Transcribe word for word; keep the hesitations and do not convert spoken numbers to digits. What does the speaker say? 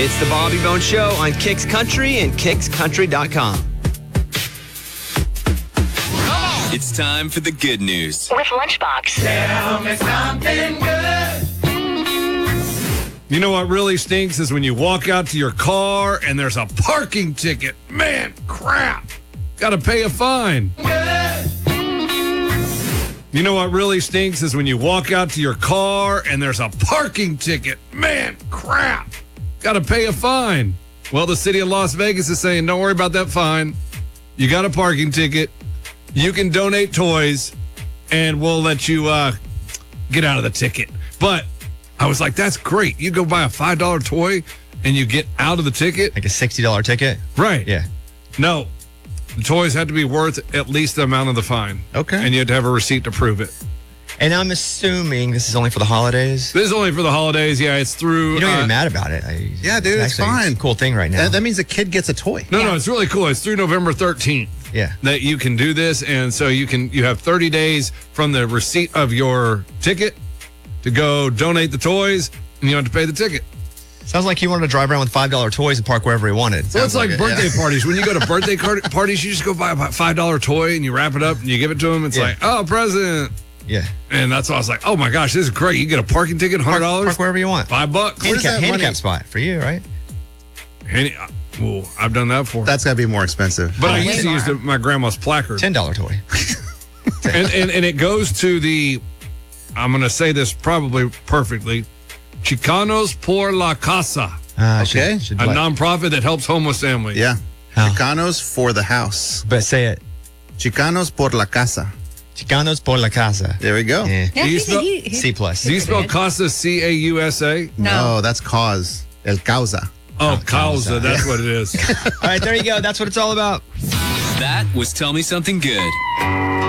It's the Bobby Bones Show on Kicks Country and kicks country dot com. It's time for the good news. With Lunchbox. Tell me something good. You know what really stinks is when you walk out to your car and there's a parking ticket. Man, crap. Got to pay a fine. Good. You know what really stinks is when you walk out to your car and there's a parking ticket. Man, crap. Got to pay a fine. Well, the city of Las Vegas is saying, don't worry about that fine. You got a parking ticket. You can donate toys, and we'll let you uh, get out of the ticket. But I was like, that's great. You go buy a five dollar toy, and you get out of the ticket. Like a sixty dollar ticket? Right. Yeah. No. The toys had to be worth at least the amount of the fine. Okay. And you had to have a receipt to prove it. And I'm assuming this is only for the holidays? This is only for the holidays. Yeah, it's through... You don't uh, get mad about it. I, Yeah, dude, it's actually fine. a cool thing right now. That, that means a kid gets a toy. No, no, it's really cool. It's through November thirteenth. Yeah. That you can do this, and so you can you have thirty days from the receipt of your ticket to go donate the toys, and you don't have to pay the ticket. Sounds like he wanted to drive around with five dollar toys and park wherever he wanted. So it's like, like it, birthday yeah. parties. When you go to birthday card- parties, you just go buy a five dollar toy and you wrap it up and you give it to them. It's Yeah. like, oh, present. Yeah. And that's why I was like, oh my gosh, this is great. You get a parking ticket, one hundred Park, dollars, park wherever you want. five bucks. Where's Handicap, that money? handicap spot for you, right? Any, well, I've done that before. That's got to be more expensive. but I used to use the, my grandma's placard. ten dollar toy. and, and, and it goes to the, I'm going to say this probably perfectly, Chicanos por la Casa, Uh, Okay. Should, should a let- nonprofit that helps homeless families. Yeah. How? Chicanos for the house. but say it. Chicanos por la casa. Chicanos por la casa. There we go. Yeah. Yeah, Do you he- spell- he- he- C plus. Do you spell Casa C A U S A? No. that's cause. El causa. Oh, Causa. Causa, that's what it is. All right, there you go. That's what it's all about. That was Tell Me Something Good.